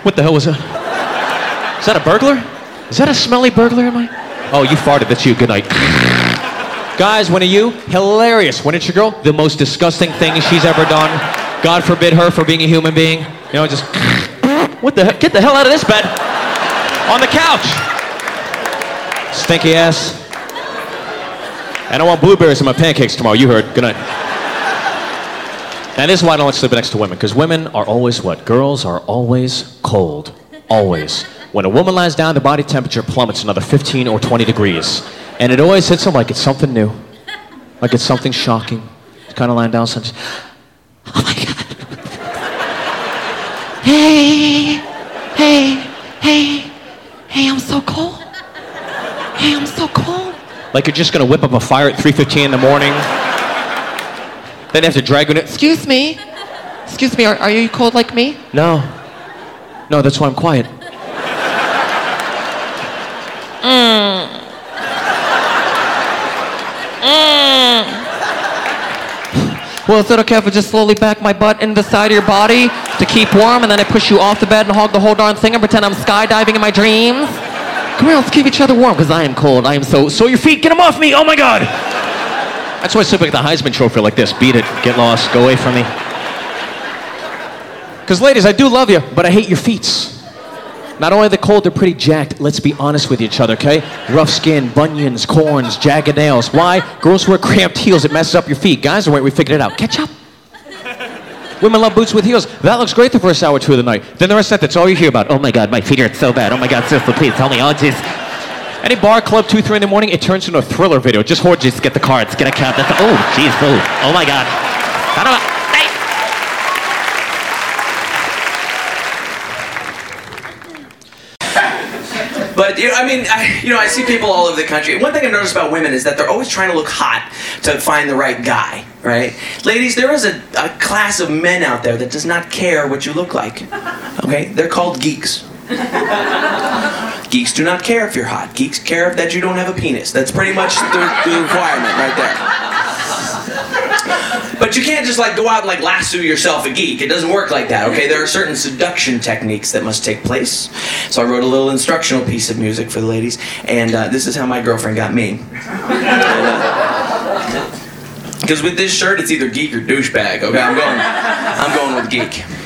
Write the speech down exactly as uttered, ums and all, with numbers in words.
What the hell was that? Is that a burglar? Is that a smelly burglar? Am I? Oh, you farted. That's you. Good night. Guys, when are you? Hilarious. When it's your girl, the most disgusting thing she's ever done. God forbid her for being a human being. You know, just... What the heck? Get the hell out of this bed. On the couch. Stinky ass. And I want blueberries in my pancakes tomorrow. You heard. Good night. Now, this is why I don't like sleeping next to women, because women are always what? Girls are always cold. Always. When a woman lies down, the body temperature plummets another fifteen or twenty degrees. And it always hits them like it's something new. Like it's something shocking. It's kind of lying down, so just, oh my God. Hey, hey, hey, hey, I'm so cold. Hey, I'm so cold. Like you're just gonna whip up a fire at three fifteen in the morning. Then you have to drag it in. Excuse me. Excuse me, are, are you cold like me? No. No, that's why I'm quiet. Mm. Mm. Well, is it okay if I just slowly back my butt in the side of your body to keep warm, and then I push you off the bed and hog the whole darn thing and pretend I'm skydiving in my dreams? Come here, let's keep each other warm, because I am cold. I am so... So your feet, get them off me! Oh my God! That's why I sleep like the Heisman Trophy like this. Beat it, get lost, go away from me. Because ladies, I do love you, but I hate your feet. Not only are they cold, they're pretty jacked. Let's be honest with each other, okay? Rough skin, bunions, corns, jagged nails. Why? Girls wear cramped heels. It messes up your feet. Guys, wait, we figured it out. Catch up. Women love boots with heels. That looks great the first hour or two of the night. Then the rest of that, that's all you hear about. Oh my God, my feet hurt so bad. Oh my God, sister, please tell me. Oh, jeez. Any bar, club, two, three in the morning, it turns into a Thriller video. Just orgies, get the cards, get a count. That's, oh, jeez, oh, oh my God. I don't know. But, you know, I mean, I, you know, I see people all over the country. One thing I've noticed about women is that they're always trying to look hot to find the right guy, right? Ladies, there is a, a class of men out there that does not care what you look like, okay? They're called geeks. Geeks do not care if you're hot. Geeks care that you don't have a penis. That's pretty much the, the requirement right there. But you can't just like go out and like lasso yourself a geek. It doesn't work like that, okay? There are certain seduction techniques that must take place. So I wrote a little instructional piece of music for the ladies, and uh, this is how my girlfriend got me. Because with this shirt, it's either geek or douchebag, okay? I'm going, I'm going with geek.